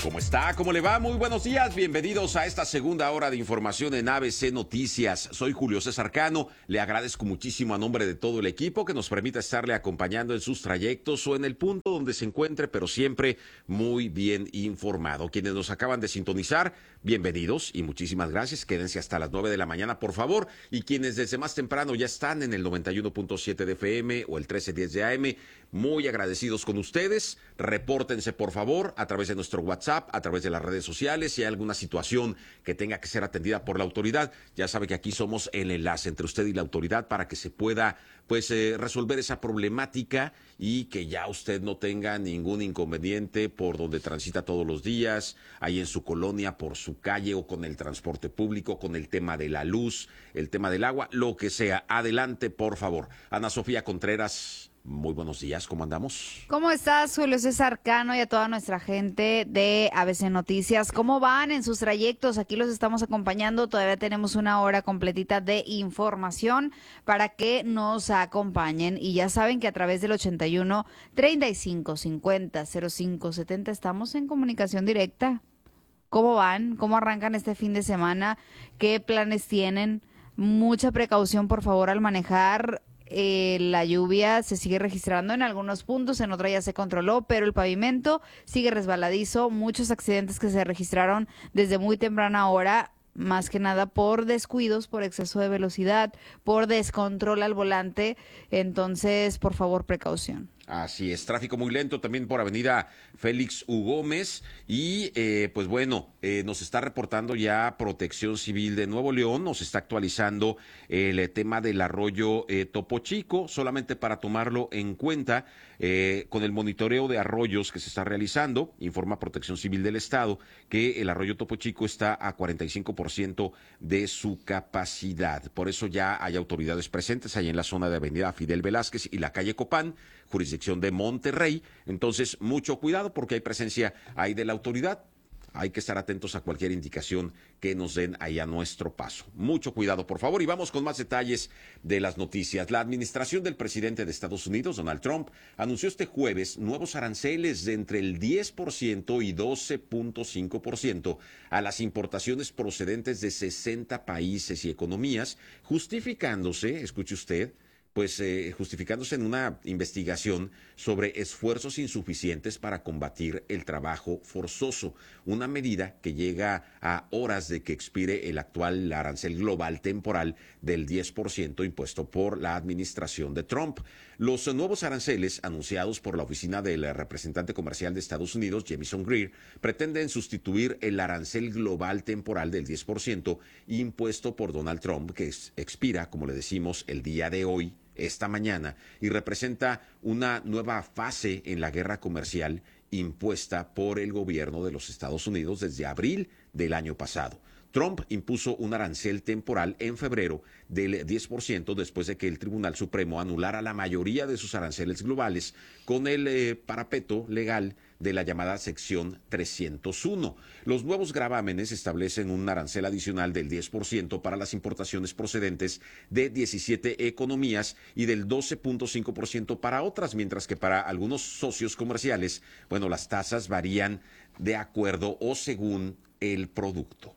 ¿Cómo está? ¿Cómo le va? Muy buenos días. Bienvenidos a esta segunda hora de información en ABC Noticias. Soy Julio César Cano. Le agradezco muchísimo a nombre de todo el equipo que nos permita estarle acompañando en sus trayectos o en el punto donde se encuentre, pero siempre muy bien informado. Quienes nos acaban de sintonizar, bienvenidos y muchísimas gracias. Quédense hasta las 9 de la mañana, por favor. Y quienes desde más temprano ya están en el 91.7 de FM o el 1310 de AM, muy agradecidos con ustedes. Repórtense, por favor, a través de nuestro WhatsApp, a través de las redes sociales. Si hay alguna situación que tenga que ser atendida por la autoridad, ya sabe que aquí somos el enlace entre usted y la autoridad para que se pueda resolver esa problemática y que ya usted no tenga ningún inconveniente por donde transita todos los días, ahí en su colonia, por su calle o con el transporte público, con el tema de la luz, el tema del agua, lo que sea. Adelante, por favor. Ana Sofía Contreras, muy buenos días, ¿cómo andamos? ¿Cómo estás, Julio César Cano, y a toda nuestra gente de ABC Noticias? ¿Cómo van en sus trayectos? Aquí los estamos acompañando, todavía tenemos una hora completita de información para que nos acompañen. Y ya saben que a través del 81 35 50 05 70 estamos en comunicación directa. ¿Cómo van? ¿Cómo arrancan este fin de semana? ¿Qué planes tienen? Mucha precaución, por favor, al manejar. La lluvia se sigue registrando en algunos puntos, en otra ya se controló, pero el pavimento sigue resbaladizo. Muchos accidentes que se registraron desde muy temprana hora, más que nada por descuidos, por exceso de velocidad, por descontrol al volante. Entonces, por favor, precaución. Así es, tráfico muy lento también por avenida Félix U. Gómez y nos está reportando ya Protección Civil de Nuevo León, nos está actualizando el tema del arroyo Topo Chico, solamente para tomarlo en cuenta con el monitoreo de arroyos que se está realizando, informa Protección Civil del Estado que el arroyo Topo Chico está a 45% de su capacidad, por eso ya hay autoridades presentes ahí en la zona de avenida Fidel Velázquez y la calle Copán, jurisdicción de Monterrey. Entonces, mucho cuidado porque hay presencia ahí de la autoridad. Hay que estar atentos a cualquier indicación que nos den ahí a nuestro paso. Mucho cuidado, por favor. Y vamos con más detalles de las noticias. La administración del presidente de Estados Unidos, Donald Trump, anunció este jueves nuevos aranceles de entre el 10% y 12.5% a las importaciones procedentes de 60 países y economías, justificándose, escuche usted, justificándose en una investigación sobre esfuerzos insuficientes para combatir el trabajo forzoso, una medida que llega a horas de que expire el actual arancel global temporal del 10% impuesto por la administración de Trump. Los nuevos aranceles anunciados por la oficina del representante comercial de Estados Unidos, Jamieson Greer, pretenden sustituir el arancel global temporal del 10% impuesto por Donald Trump, que expira, como le decimos, el día de hoy, esta mañana, y representa una nueva fase en la guerra comercial impuesta por el gobierno de los Estados Unidos desde abril del año pasado. Trump impuso un arancel temporal en febrero del 10% después de que el Tribunal Supremo anulara la mayoría de sus aranceles globales con el parapeto legal de la llamada sección 301. Los nuevos gravámenes establecen un arancel adicional del 10% para las importaciones procedentes de 17 economías y del 12.5% para otras, mientras que para algunos socios comerciales, las tasas varían de acuerdo o según el producto.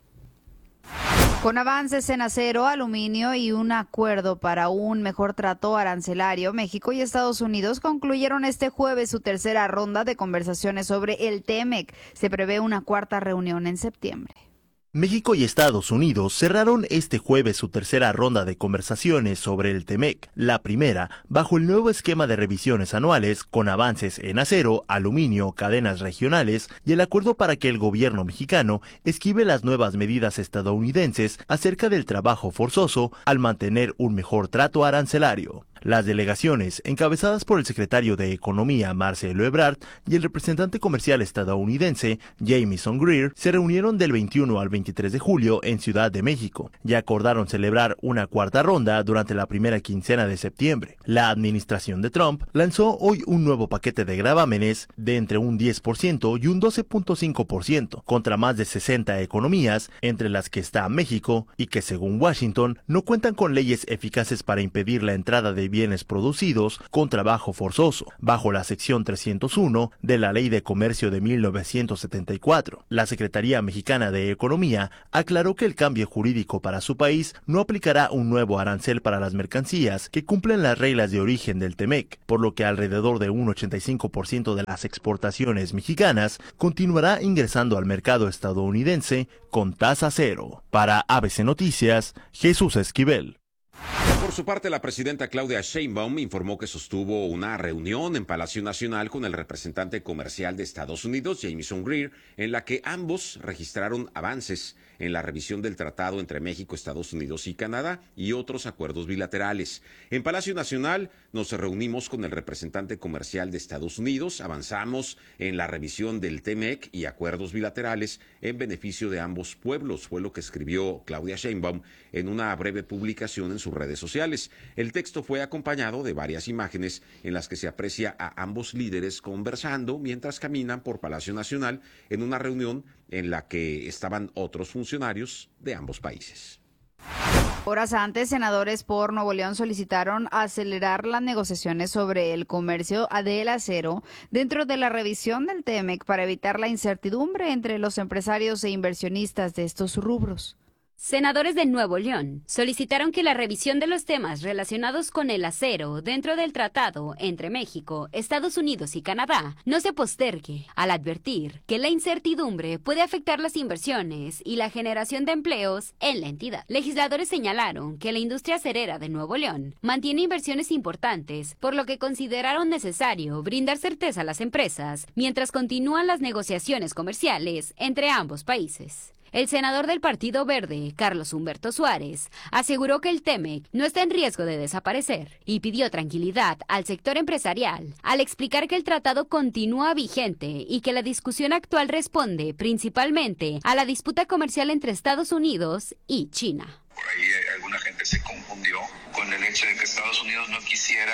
Con avances en acero, aluminio y un acuerdo para un mejor trato arancelario, México y Estados Unidos concluyeron este jueves su tercera ronda de conversaciones sobre el TEMEC. Se prevé una cuarta reunión en septiembre. México y Estados Unidos cerraron este jueves su tercera ronda de conversaciones sobre el TEMEC, la primera bajo el nuevo esquema de revisiones anuales con avances en acero, aluminio, cadenas regionales y el acuerdo para que el gobierno mexicano esquive las nuevas medidas estadounidenses acerca del trabajo forzoso al mantener un mejor trato arancelario. Las delegaciones, encabezadas por el secretario de Economía Marcelo Ebrard y el representante comercial estadounidense Jamieson Greer, se reunieron del 21 al 23 de julio en Ciudad de México y acordaron celebrar una cuarta ronda durante la primera quincena de septiembre. La administración de Trump lanzó hoy un nuevo paquete de gravámenes de entre un 10% y un 12.5% contra más de 60 economías, entre las que está México, y que según Washington no cuentan con leyes eficaces para impedir la entrada de de bienes producidos con trabajo forzoso, bajo la sección 301 de la Ley de Comercio de 1974. La Secretaría Mexicana de Economía aclaró que el cambio jurídico para su país no aplicará un nuevo arancel para las mercancías que cumplen las reglas de origen del TEMEC, por lo que alrededor de un 85% de las exportaciones mexicanas continuará ingresando al mercado estadounidense con tasa cero. Para ABC Noticias, Jesús Esquivel. Por su parte, la presidenta Claudia Sheinbaum informó que sostuvo una reunión en Palacio Nacional con el representante comercial de Estados Unidos, Jamieson Greer, en la que ambos registraron avances en la revisión del tratado entre México, Estados Unidos y Canadá y otros acuerdos bilaterales. En Palacio Nacional nos reunimos con el representante comercial de Estados Unidos, avanzamos en la revisión del TEMEC y acuerdos bilaterales en beneficio de ambos pueblos, fue lo que escribió Claudia Sheinbaum en una breve publicación en sus redes sociales. El texto fue acompañado de varias imágenes en las que se aprecia a ambos líderes conversando mientras caminan por Palacio Nacional en una reunión en la que estaban otros funcionarios de ambos países. Horas antes, senadores por Nuevo León solicitaron acelerar las negociaciones sobre el comercio del acero dentro de la revisión del TEMEC para evitar la incertidumbre entre los empresarios e inversionistas de estos rubros. Senadores de Nuevo León solicitaron que la revisión de los temas relacionados con el acero dentro del tratado entre México, Estados Unidos y Canadá no se postergue, al advertir que la incertidumbre puede afectar las inversiones y la generación de empleos en la entidad. Legisladores señalaron que la industria acerera de Nuevo León mantiene inversiones importantes, por lo que consideraron necesario brindar certeza a las empresas mientras continúan las negociaciones comerciales entre ambos países. El senador del Partido Verde, Carlos Humberto Suárez, aseguró que el TEMEC no está en riesgo de desaparecer y pidió tranquilidad al sector empresarial al explicar que el tratado continúa vigente y que la discusión actual responde principalmente a la disputa comercial entre Estados Unidos y China. Por ahí alguna gente se confundió con el hecho de que Estados Unidos no quisiera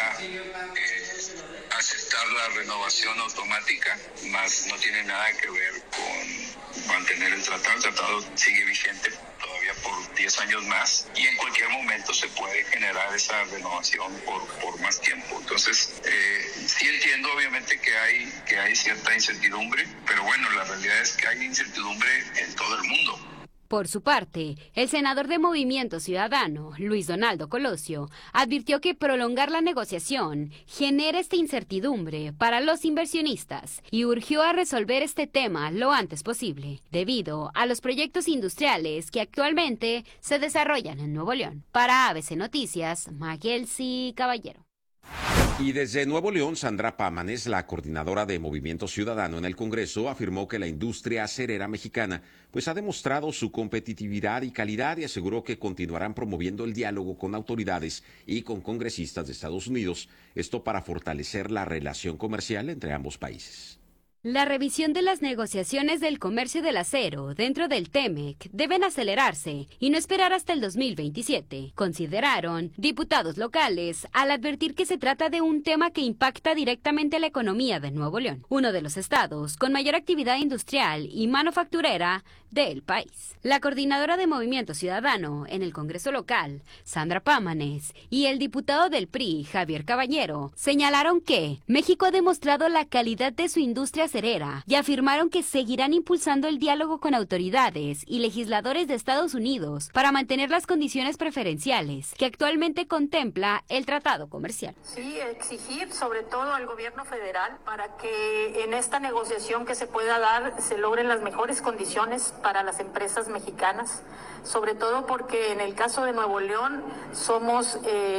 aceptar la renovación automática, más no tiene nada que ver con mantener el tratado. El tratado sigue vigente todavía por 10 años más y en cualquier momento se puede generar esa renovación por más tiempo. Entonces, sí entiendo obviamente que hay cierta incertidumbre, pero bueno, la realidad es que hay incertidumbre en todo el mundo. Por su parte, el senador de Movimiento Ciudadano, Luis Donaldo Colosio, advirtió que prolongar la negociación genera esta incertidumbre para los inversionistas y urgió a resolver este tema lo antes posible, debido a los proyectos industriales que actualmente se desarrollan en Nuevo León. Para ABC Noticias, Maguelsi Caballero. Y desde Nuevo León, Sandra Pámanes, la coordinadora de Movimiento Ciudadano en el Congreso, afirmó que la industria acerera mexicana pues ha demostrado su competitividad y calidad y aseguró que continuarán promoviendo el diálogo con autoridades y con congresistas de Estados Unidos, esto para fortalecer la relación comercial entre ambos países. La revisión de las negociaciones del comercio del acero dentro del TEMEC deben acelerarse y no esperar hasta el 2027, consideraron diputados locales al advertir que se trata de un tema que impacta directamente a la economía de Nuevo León, uno de los estados con mayor actividad industrial y manufacturera del país. La coordinadora de Movimiento Ciudadano en el Congreso local, Sandra Pámanes, y el diputado del PRI, Javier Caballero, señalaron que México ha demostrado la calidad de su industria acerera y afirmaron que seguirán impulsando el diálogo con autoridades y legisladores de Estados Unidos para mantener las condiciones preferenciales que actualmente contempla el tratado comercial. Sí, exigir sobre todo al gobierno federal para que en esta negociación que se pueda dar se logren las mejores condiciones para las empresas mexicanas, sobre todo porque en el caso de Nuevo León somos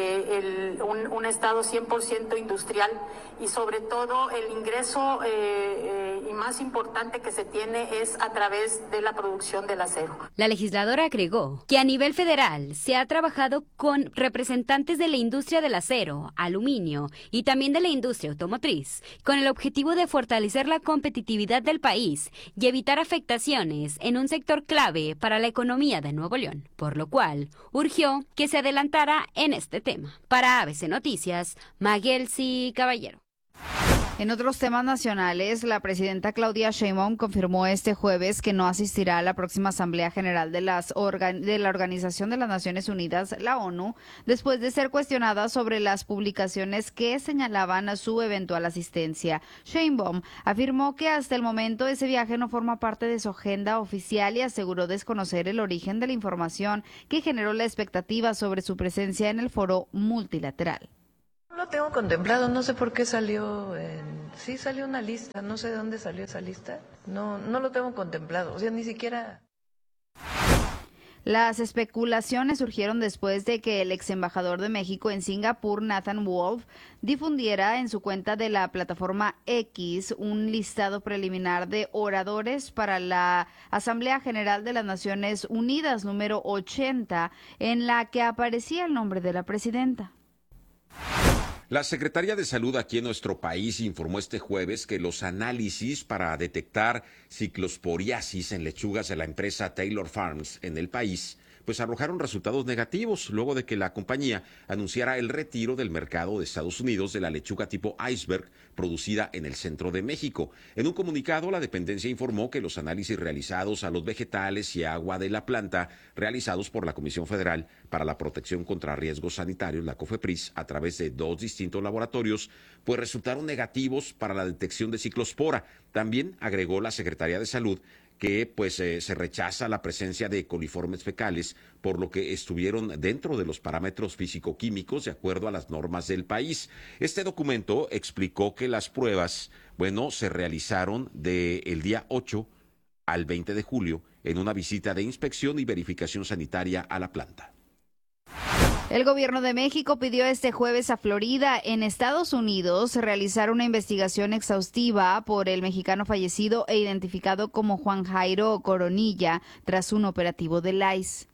un estado 100% industrial y sobre todo el ingreso y más importante que se tiene es a través de la producción del acero. La legisladora agregó que a nivel federal se ha trabajado con representantes de la industria del acero, aluminio y también de la industria automotriz, con el objetivo de fortalecer la competitividad del país y evitar afectaciones en un sector clave para la economía de Nuevo León, por lo cual urgió que se adelantara en este tema. Para ABC Noticias, Maguelsi Caballero. En otros temas nacionales, la presidenta Claudia Sheinbaum confirmó este jueves que no asistirá a la próxima Asamblea General de la Organización de las Naciones Unidas, la ONU, después de ser cuestionada sobre las publicaciones que señalaban su eventual asistencia. Sheinbaum afirmó que hasta el momento ese viaje no forma parte de su agenda oficial y aseguró desconocer el origen de la información que generó la expectativa sobre su presencia en el foro multilateral. No lo tengo contemplado, no sé por qué salió, sí salió una lista, no sé de dónde salió esa lista, no lo tengo contemplado, o sea, ni siquiera... Las especulaciones surgieron después de que el ex embajador de México en Singapur, Nathan Wolf, difundiera en su cuenta de la plataforma X un listado preliminar de oradores para la Asamblea General de las Naciones Unidas número 80, en la que aparecía el nombre de la presidenta. La Secretaría de Salud aquí en nuestro país informó este jueves que los análisis para detectar ciclosporiasis en lechugas de la empresa Taylor Farms en el país pues arrojaron resultados negativos luego de que la compañía anunciara el retiro del mercado de Estados Unidos de la lechuga tipo iceberg producida en el centro de México. En un comunicado, la dependencia informó que los análisis realizados a los vegetales y agua de la planta, realizados por la Comisión Federal para la Protección contra Riesgos Sanitarios, la COFEPRIS, a través de 2 distintos laboratorios, pues resultaron negativos para la detección de ciclospora. También agregó la Secretaría de Salud que se rechaza la presencia de coliformes fecales, por lo que estuvieron dentro de los parámetros físico-químicos de acuerdo a las normas del país. Este documento explicó que las pruebas, se realizaron del día 8 al 20 de julio en una visita de inspección y verificación sanitaria a la planta. El gobierno de México pidió este jueves a Florida, en Estados Unidos, realizar una investigación exhaustiva por el mexicano fallecido e identificado como Juan Jairo Coronilla tras un operativo del ICE.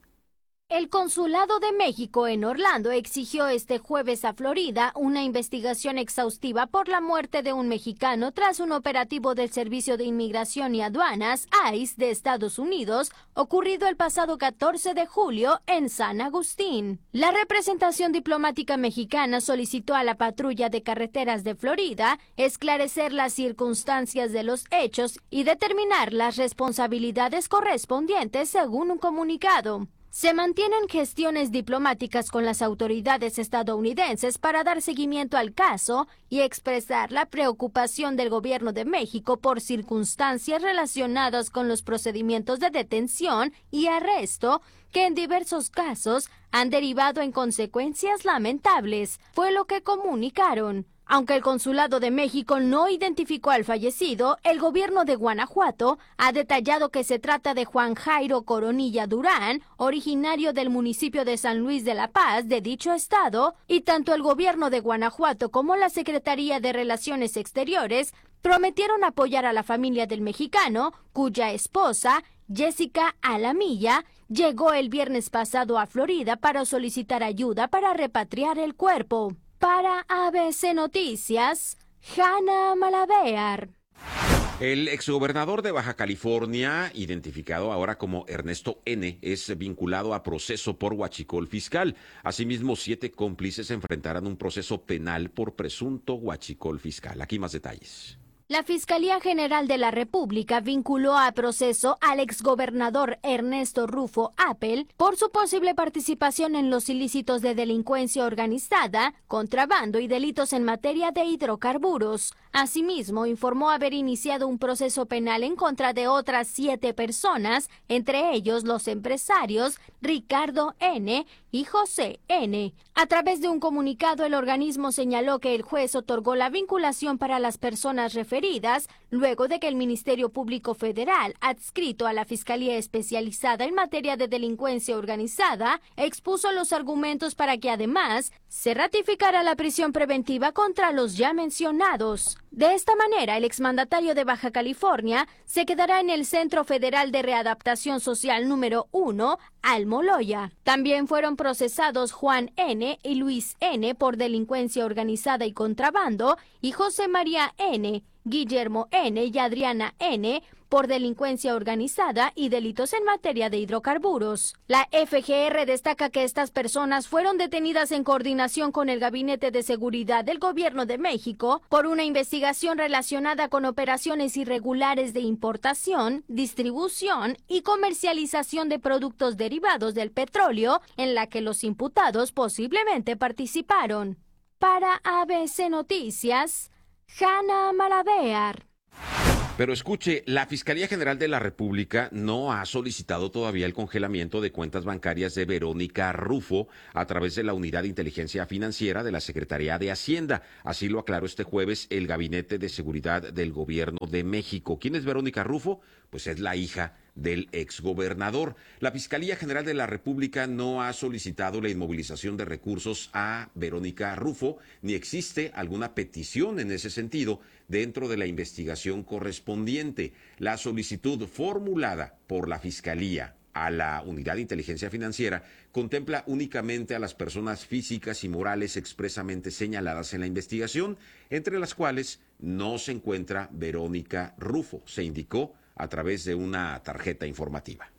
El Consulado de México en Orlando exigió este jueves a Florida una investigación exhaustiva por la muerte de un mexicano tras un operativo del Servicio de Inmigración y Aduanas, ICE, de Estados Unidos, ocurrido el pasado 14 de julio en San Agustín. La representación diplomática mexicana solicitó a la Patrulla de Carreteras de Florida esclarecer las circunstancias de los hechos y determinar las responsabilidades correspondientes según un comunicado. Se mantienen gestiones diplomáticas con las autoridades estadounidenses para dar seguimiento al caso y expresar la preocupación del gobierno de México por circunstancias relacionadas con los procedimientos de detención y arresto que en diversos casos han derivado en consecuencias lamentables, fue lo que comunicaron. Aunque el Consulado de México no identificó al fallecido, el gobierno de Guanajuato ha detallado que se trata de Juan Jairo Coronilla Durán, originario del municipio de San Luis de la Paz de dicho estado, y tanto el gobierno de Guanajuato como la Secretaría de Relaciones Exteriores prometieron apoyar a la familia del mexicano, cuya esposa, Jessica Alamilla, llegó el viernes pasado a Florida para solicitar ayuda para repatriar el cuerpo. Para ABC Noticias, Hanna Malavear. El exgobernador de Baja California, identificado ahora como Ernesto N., es vinculado a proceso por huachicol fiscal. Asimismo, 7 cómplices enfrentarán un proceso penal por presunto huachicol fiscal. Aquí más detalles. La Fiscalía General de la República vinculó a proceso al exgobernador Ernesto Rufo Appel por su posible participación en los ilícitos de delincuencia organizada, contrabando y delitos en materia de hidrocarburos. Asimismo, informó haber iniciado un proceso penal en contra de otras 7 personas, entre ellos los empresarios Ricardo N. y José N. A través de un comunicado, el organismo señaló que el juez otorgó la vinculación para las personas referidas luego de que el Ministerio Público Federal, adscrito a la Fiscalía Especializada en materia de delincuencia organizada, expuso los argumentos para que además se ratificara la prisión preventiva contra los ya mencionados. De esta manera, el exmandatario de Baja California se quedará en el Centro Federal de Readaptación Social número 1, Almoloya. También fueron procesados Juan N. y Luis N. por delincuencia organizada y contrabando y José María N. Guillermo N. y Adriana N. por delincuencia organizada y delitos en materia de hidrocarburos. La FGR destaca que estas personas fueron detenidas en coordinación con el Gabinete de Seguridad del Gobierno de México por una investigación relacionada con operaciones irregulares de importación, distribución y comercialización de productos derivados del petróleo, en la que los imputados posiblemente participaron. Para ABC Noticias, Hanna Malavear. Pero escuche, la Fiscalía General de la República no ha solicitado todavía el congelamiento de cuentas bancarias de Verónica Rufo a través de la Unidad de Inteligencia Financiera de la Secretaría de Hacienda. Así lo aclaró este jueves el Gabinete de Seguridad del Gobierno de México. ¿Quién es Verónica Rufo? Pues es la hija del exgobernador. La Fiscalía General de la República no ha solicitado la inmovilización de recursos a Verónica Rufo, ni existe alguna petición en ese sentido dentro de la investigación correspondiente. La solicitud formulada por la Fiscalía a la Unidad de Inteligencia Financiera contempla únicamente a las personas físicas y morales expresamente señaladas en la investigación, entre las cuales no se encuentra Verónica Rufo, se indicó a través de una tarjeta informativa.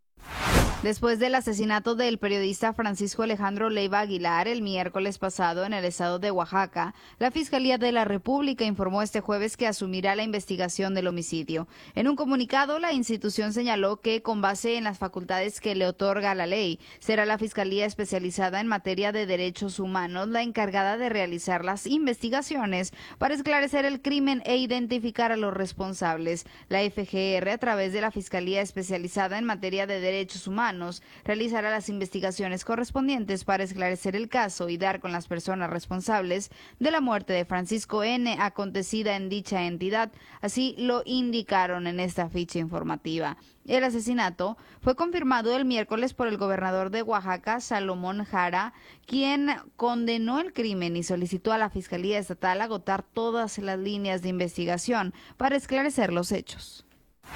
Después del asesinato del periodista Francisco Alejandro Leiva Aguilar el miércoles pasado en el estado de Oaxaca, la Fiscalía de la República informó este jueves que asumirá la investigación del homicidio. En un comunicado, la institución señaló que, con base en las facultades que le otorga la ley, será la Fiscalía especializada en materia de derechos humanos la encargada de realizar las investigaciones para esclarecer el crimen e identificar a los responsables. La FGR, a través de la Fiscalía especializada en materia de derechos humanos, realizará las investigaciones correspondientes para esclarecer el caso y dar con las personas responsables de la muerte de Francisco N. acontecida en dicha entidad. Así lo indicaron en esta ficha informativa. El asesinato fue confirmado el miércoles por el gobernador de Oaxaca, Salomón Jara, quien condenó el crimen y solicitó a la Fiscalía Estatal agotar todas las líneas de investigación para esclarecer los hechos.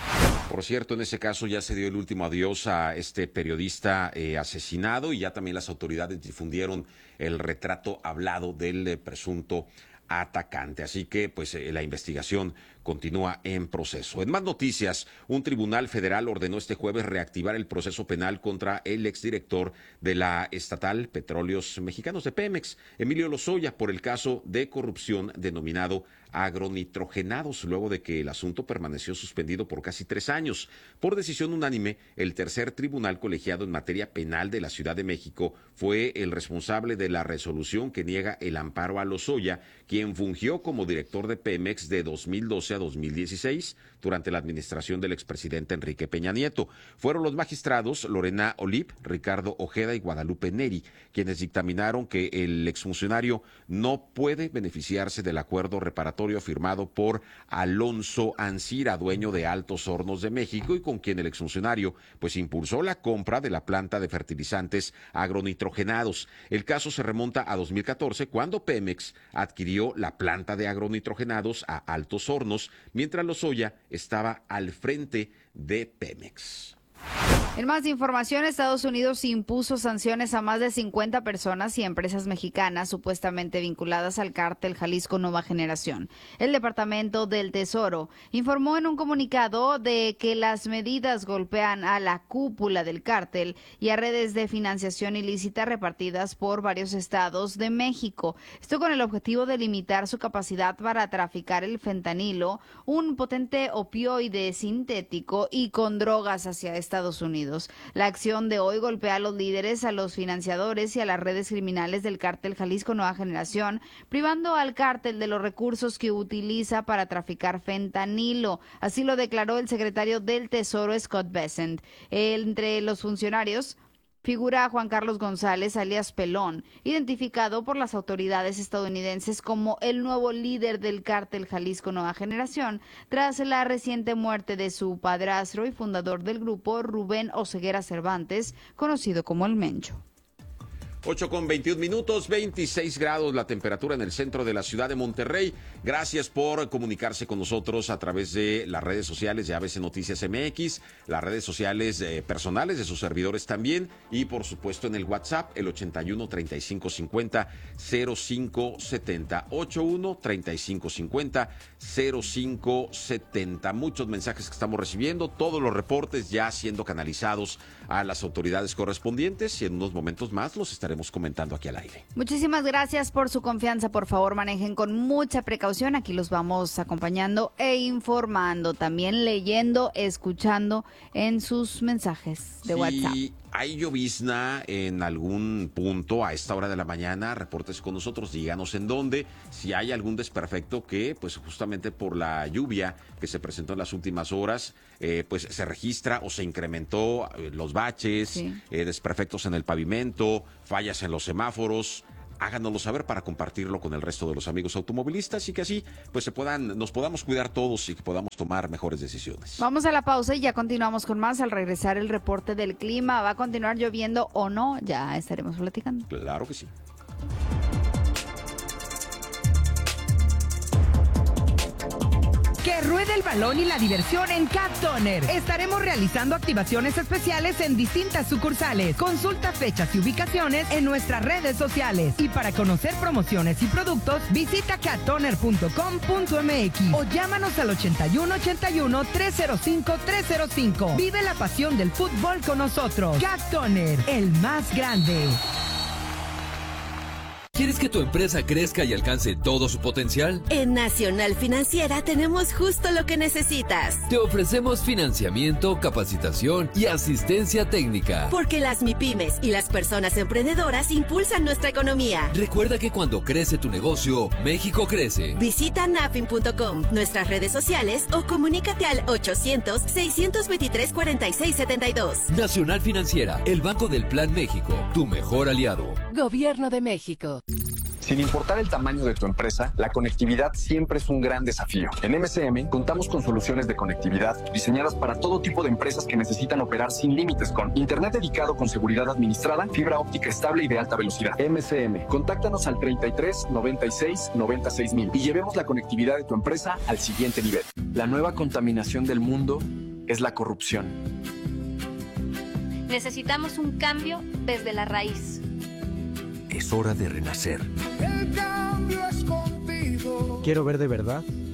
Por cierto, en ese caso ya se dio el último adiós a este periodista asesinado y ya también las autoridades difundieron el retrato hablado del presunto atacante. Así que pues la investigación continúa en proceso. En más noticias, un tribunal federal ordenó este jueves reactivar el proceso penal contra el exdirector de la estatal Petróleos Mexicanos de Pemex, Emilio Lozoya, por el caso de corrupción denominado agronitrogenados, luego de que el asunto permaneció suspendido por casi 3 años. Por decisión unánime, el tercer tribunal colegiado en materia penal de la Ciudad de México fue el responsable de la resolución que niega el amparo a Lozoya, quien fungió como director de Pemex de 2012 a 2016 durante la administración del expresidente Enrique Peña Nieto. Fueron los magistrados Lorena Olip, Ricardo Ojeda y Guadalupe Neri quienes dictaminaron que el exfuncionario no puede beneficiarse del acuerdo reparatorio firmado por Alonso Ancira, dueño de Altos Hornos de México, y con quien el exfuncionario pues impulsó la compra de la planta de fertilizantes agronitrogenados. El caso se remonta a 2014, cuando Pemex adquirió la planta de agronitrogenados a Altos Hornos, mientras Lozoya estaba al frente de Pemex. En más información, Estados Unidos impuso sanciones a más de 50 personas y empresas mexicanas supuestamente vinculadas al cártel Jalisco Nueva Generación. El Departamento del Tesoro informó en un comunicado de que las medidas golpean a la cúpula del cártel y a redes de financiación ilícita repartidas por varios estados de México. Esto con el objetivo de limitar su capacidad para traficar el fentanilo, un potente opioide sintético, y con drogas hacia Estados Unidos. La acción de hoy golpea a los líderes, a los financiadores y a las redes criminales del cártel Jalisco Nueva Generación, privando al cártel de los recursos que utiliza para traficar fentanilo. Así lo declaró el secretario del Tesoro, Scott Bessent. Entre los funcionarios figura Juan Carlos González, alias Pelón, identificado por las autoridades estadounidenses como el nuevo líder del cártel Jalisco Nueva Generación, tras la reciente muerte de su padrastro y fundador del grupo, Rubén Oseguera Cervantes, conocido como El Mencho. 8:21, 26 grados la temperatura en el centro de la ciudad de Monterrey. Gracias por comunicarse con nosotros a través de las redes sociales de ABC Noticias MX, las redes sociales personales de sus servidores también, y por supuesto en el WhatsApp, el 81 35 50 05 70. 81 35 50 05 70. Muchos mensajes que estamos recibiendo, todos los reportes ya siendo canalizados a las autoridades correspondientes, y en unos momentos más los estaremos comentando aquí al aire. Muchísimas gracias por su confianza. Por favor, manejen con mucha precaución. Aquí los vamos acompañando e informando, también leyendo, escuchando en sus mensajes de WhatsApp. Si hay llovizna en algún punto a esta hora de la mañana, repórtese con nosotros, díganos en dónde. Si hay algún desperfecto que, pues justamente por la lluvia que se presentó en las últimas horas, pues se registra o se incrementó los baches, sí, desperfectos en el pavimento, fallas en los semáforos. Háganoslo saber para compartirlo con el resto de los amigos automovilistas y que así pues nos podamos cuidar todos y que podamos tomar mejores decisiones. Vamos a la pausa y ya continuamos con más. Al regresar el reporte del clima, ¿va a continuar lloviendo o no? Ya estaremos platicando. Claro que sí. Que ruede el balón y la diversión en Cat Toner. Estaremos realizando activaciones especiales en distintas sucursales. Consulta fechas y ubicaciones en nuestras redes sociales. Y para conocer promociones y productos, visita cattoner.com.mx o llámanos al 8181-305-305. Vive la pasión del fútbol con nosotros. Cat Toner, el más grande. ¿Quieres que tu empresa crezca y alcance todo su potencial? En Nacional Financiera tenemos justo lo que necesitas. Te ofrecemos financiamiento, capacitación y asistencia técnica. Porque las MIPYMES y las personas emprendedoras impulsan nuestra economía. Recuerda que cuando crece tu negocio, México crece. Visita nafin.com, nuestras redes sociales o comunícate al 800-623-4672. Nacional Financiera, el Banco del Plan México, tu mejor aliado. Gobierno de México. Sin importar el tamaño de tu empresa, la conectividad siempre es un gran desafío. En MCM contamos con soluciones de conectividad diseñadas para todo tipo de empresas que necesitan operar sin límites, con internet dedicado con seguridad administrada, fibra óptica estable y de alta velocidad. MCM, contáctanos al 33 96 96 mil y llevemos la conectividad de tu empresa al siguiente nivel. La nueva contaminación del mundo es la corrupción. Necesitamos un cambio desde la raíz. Es hora de renacer. El cambio es contigo. Quiero ver de verdad